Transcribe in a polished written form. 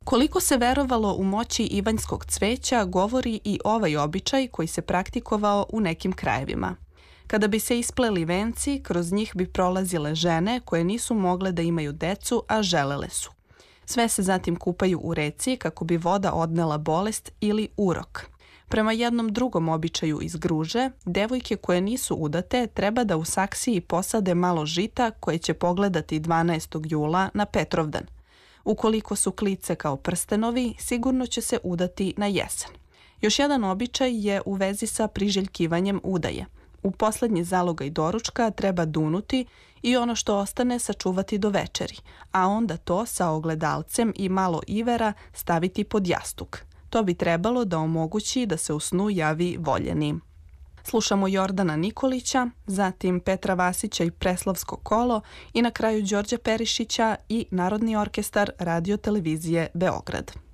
Koliko se verovalo u moći ivanjskog cveća govori i ovaj običaj koji se praktikovao u nekim krajevima. Kada bi se ispleli venci, kroz njih bi prolazile žene koje nisu mogle da imaju decu, a želele su. Sve se zatim kupaju u reci kako bi voda odnela bolest ili urok. Prema jednom drugom običaju iz Gruže, devojke koje nisu udate treba da u saksiji posade malo žita koje će pogledati 12. jula na Petrovdan. Ukoliko su klice kao prstenovi, sigurno će se udati na jesen. Još jedan običaj je u vezi sa priželjkivanjem udaje. U poslednji zalogaj doručka treba dunuti i ono što ostane sačuvati do večeri, a onda to sa ogledalcem i malo ivera staviti pod jastuk. To bi trebalo da omogući da se u snu javi voljeni. Slušamo Jordana Nikolića, zatim Petra Vasića i Preslavsko kolo i na kraju Đorđa Perišića i Narodni orkestar Radio televizije Beograd.